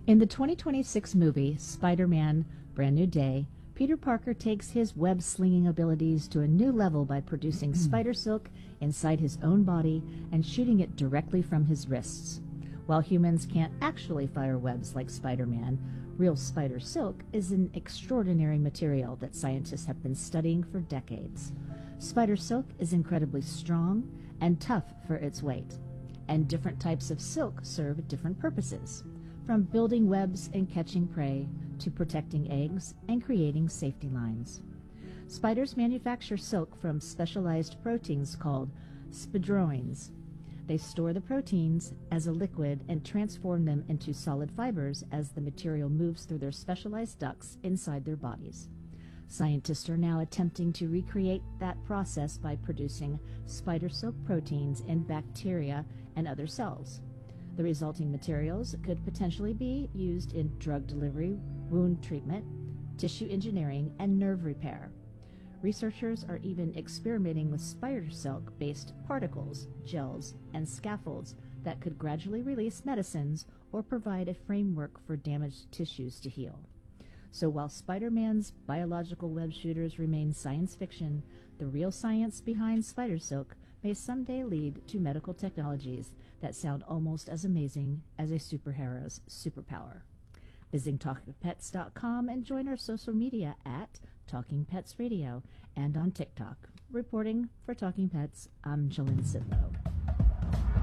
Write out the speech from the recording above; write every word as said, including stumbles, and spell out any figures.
In the twenty twenty-six movie Spider-Man: Brand New Day, Peter Parker takes his web-slinging abilities to a new level by producing spider silk inside his own body and shooting it directly from his wrists. While humans can't actually fire webs like Spider-Man, real spider silk is an extraordinary material that scientists have been studying for decades. Spider silk is incredibly strong and tough for its weight, and different types of silk serve different purposes, from building webs and catching prey to protecting eggs and creating safety lines. Spiders manufacture silk from specialized proteins called spidroins. They store the proteins as a liquid and transform them into solid fibers as the material moves through their specialized ducts inside their bodies. Scientists are now attempting to recreate that process by producing spider silk proteins in bacteria and other cells. The resulting materials could potentially be used in drug delivery, wound treatment, tissue engineering, and nerve repair. Researchers are even experimenting with spider silk-based particles, gels, and scaffolds that could gradually release medicines or provide a framework for damaged tissues to heal. So while Spider-Man's biological web shooters remain science fiction, the real science behind spider silk may someday lead to medical technologies that sound almost as amazing as a superhero's superpower. Visiting talking pets dot com and join our social media at Talking Pets Radio and on TikTok. Reporting for Talking Pets, I'm Jillian Sidlow.